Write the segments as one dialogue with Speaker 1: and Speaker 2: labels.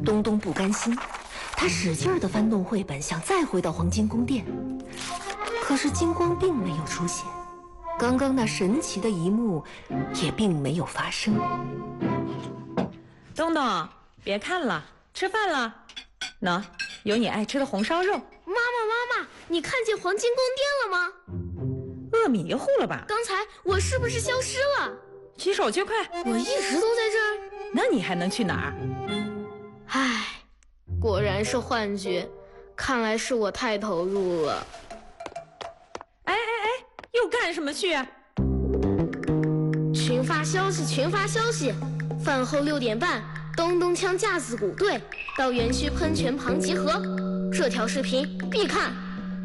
Speaker 1: 东东不甘心，他使劲地翻动绘本，想再回到黄金宫殿。可是金光并没有出现，刚刚那神奇的一幕也并没有发生。
Speaker 2: 东东，别看了，吃饭了。喏，有你爱吃的红烧肉。
Speaker 3: 妈妈，你看见黄金宫殿了吗？
Speaker 2: 饿迷糊了吧？
Speaker 3: 刚才我是不是消失了？
Speaker 2: 洗手去，快！
Speaker 3: 我一直都在这儿。
Speaker 2: 那你还能去哪儿？
Speaker 3: 唉，果然是幻觉，看来是我太投入了。
Speaker 2: 哎，又干什么去啊？
Speaker 3: 群发消息！饭后6点半，东东锵架子鼓队到园区喷泉旁集合。这条视频必看。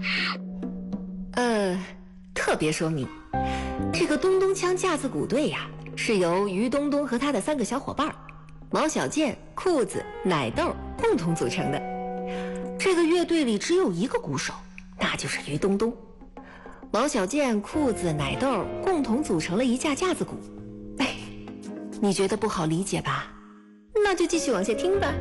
Speaker 1: 特别说明，这个东东锵架子鼓队呀，是由于东东和他的3个小伙伴毛小健、裤子、奶豆共同组成的。这个乐队里只有一个鼓手，那就是于东东。毛小健、裤子、奶豆共同组成了一架架子鼓。你觉得不好理解吧？那就继续往下听吧。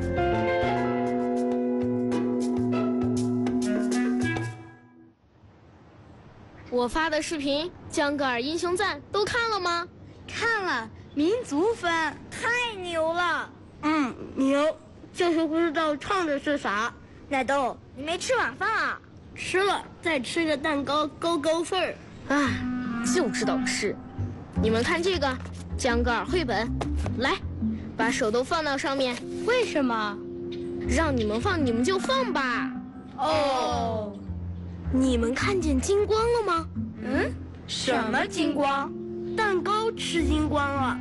Speaker 3: 我发的视频《江格尔英雄赞》都看了吗？
Speaker 4: 看了，民族风太牛了。牛，就是不知道唱的是啥。奶豆，你没吃晚饭啊？吃了，再吃个蛋糕勾勾份儿。
Speaker 3: 唉，就知道吃。你们看这个江格尔绘本，来，把手都放到上面。
Speaker 4: 为什么？
Speaker 3: 让你们放你们就放吧。
Speaker 4: 哦。
Speaker 3: 你们看见金光了吗？
Speaker 4: 什么金光？蛋糕吃金光了。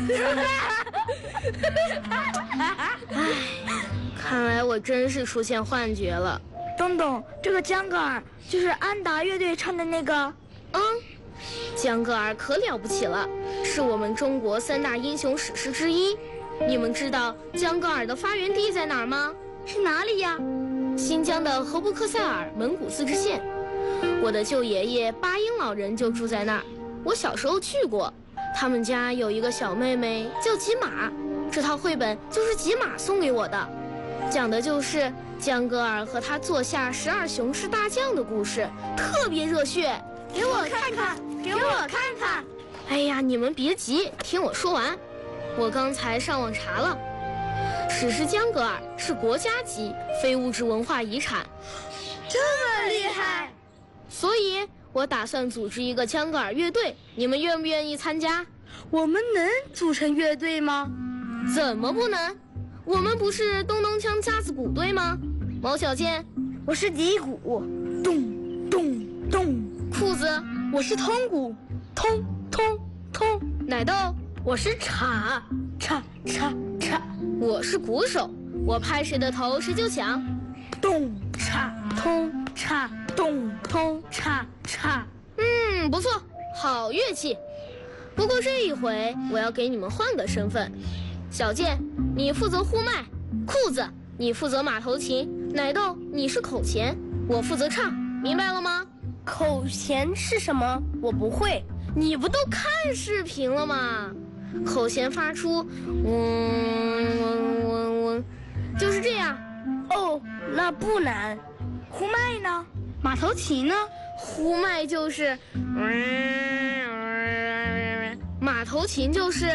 Speaker 3: 看来我真是出现幻觉了。
Speaker 4: 东东，这个江格尔就是安达乐队唱的那个？
Speaker 3: 江格尔可了不起了，是我们中国3大英雄史诗之一。你们知道江格尔的发源地在哪儿吗？
Speaker 4: 是哪里呀？
Speaker 3: 新疆的和布克塞尔蒙古自治县。我的舅爷爷巴音老人就住在那儿，我小时候去过。他们家有一个小妹妹叫吉玛，这套绘本就是吉玛送给我的，讲的就是江格尔和他座下12雄狮大将的故事，特别热血。
Speaker 4: 给我看看，给我看看。
Speaker 3: 哎呀，你们别急，听我说完。我刚才上网查了，史诗江格尔是国家级非物质文化遗产。
Speaker 4: 这么厉害！
Speaker 3: 所以我打算组织一个江格尔乐队，你们愿不愿意参加？
Speaker 4: 我们能组成乐队吗？
Speaker 3: 怎么不能？我们不是东东锵架子鼓队吗？毛小健，
Speaker 4: 我是笛鼓，咚咚咚。
Speaker 3: 裤子，
Speaker 4: 我是通鼓，通通通。
Speaker 3: 奶豆，
Speaker 4: 我是镲，镲镲镲。
Speaker 3: 我是鼓手，我拍谁的头谁就响。
Speaker 4: 咚镲通镲，咚通镲镲。
Speaker 3: 不错，好乐器。不过这一回我要给你们换个身份，小健你负责呼麦，裤子你负责马头琴，奶豆你是口弦，我负责唱，明白了吗？
Speaker 4: 口弦是什么？我不会。
Speaker 3: 你不都看视频了吗？口弦发出就是这样。
Speaker 4: 哦，那不难。呼麦呢？马头琴呢？
Speaker 3: 呼麦就是马头琴就是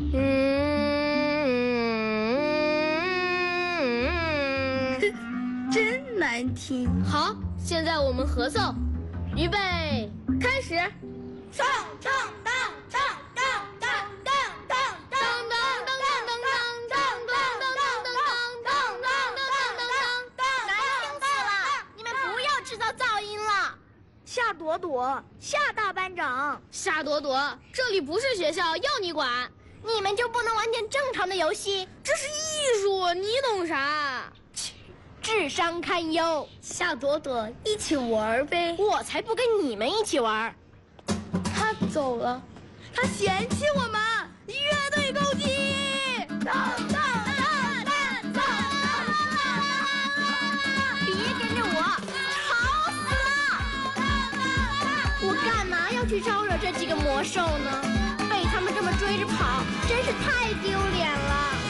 Speaker 4: 真难听。
Speaker 3: 好，现在我们合奏，预备，开始。
Speaker 4: 唱唱当唱当当当当当当当当当当当。难听死了！你们不要制造噪音了。夏朵朵，夏大班长，
Speaker 3: 夏朵朵，这里不是学校，要你管。
Speaker 4: 你们就不能玩点正常的游戏？
Speaker 3: 这是艺术，你懂啥？
Speaker 4: 智商堪忧。夏朵朵，一起玩呗。
Speaker 3: 我才不跟你们一起玩。
Speaker 4: 他走了，他嫌弃我们。乐队攻击！
Speaker 3: 别跟着我，吵死了！
Speaker 4: 我干嘛要去招惹这几个魔兽呢？被他们这么追着跑，真是太丢脸了。